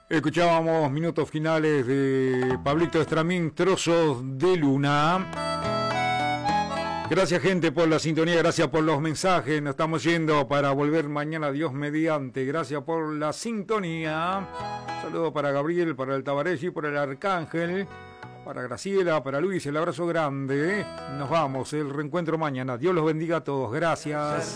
Escuchábamos minutos finales de Pablito Estramín, Trozos de Luna. Gracias, gente, por la sintonía, gracias por los mensajes. Nos estamos yendo para volver mañana, Dios mediante. Gracias por la sintonía. Saludos para Gabriel, para el Tabarelli, por el Arcángel, para Graciela, para Luis, el abrazo grande. Nos vamos, el reencuentro mañana. Dios los bendiga a todos. Gracias.